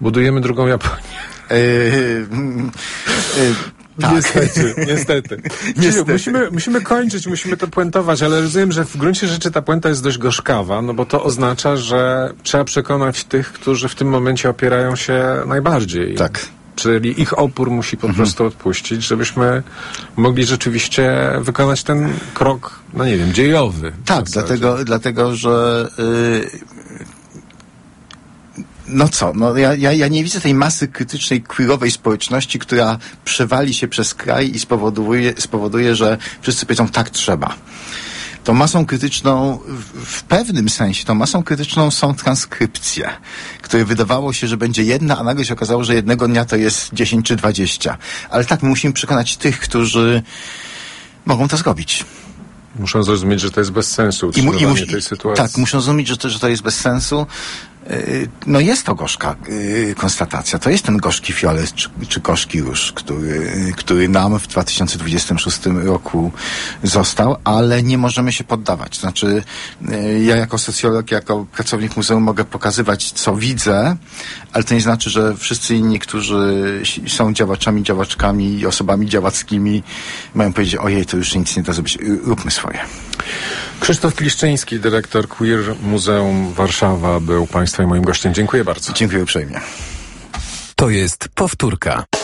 Budujemy drugą Japonię. Tak. Niestety. Musimy kończyć, musimy to puentować, ale rozumiem, że w gruncie rzeczy ta puenta jest dość gorzkawa, no bo to oznacza, że trzeba przekonać tych, którzy w tym momencie opierają się najbardziej. Tak. Czyli ich opór musi po prostu odpuścić, żebyśmy mogli rzeczywiście wykonać ten krok, no nie wiem, dziejowy. Tak, dlatego że ja nie widzę tej masy krytycznej, queerowej społeczności, która przewali się przez kraj i spowoduje, że wszyscy powiedzą, tak trzeba. Tą masą krytyczną, w pewnym sensie, tą masą krytyczną są transkrypcje, które wydawało się, że będzie jedna, a nagle się okazało, że jednego dnia to jest 10 czy 20. Ale tak, my musimy przekonać tych, którzy mogą to zrobić. Muszą zrozumieć, że to jest bez sensu utrzymywanie tej sytuacji. Tak, muszą zrozumieć, że to jest bez sensu. No jest to gorzka konstatacja. To jest ten gorzki fiolet czy gorzki róż, który nam w 2026 roku został, ale nie możemy się poddawać. Znaczy, ja jako socjolog, jako pracownik muzeum mogę pokazywać, co widzę, ale to nie znaczy, że wszyscy inni, którzy są działaczami, działaczkami i osobami działackimi, mają powiedzieć, ojej, to już nic nie da zrobić, róbmy swoje. Krzysztof Kliszczyński, dyrektor Queer Muzeum Warszawa, był Państwa i moim gościem. Dziękuję bardzo. Dziękuję uprzejmie. To jest powtórka.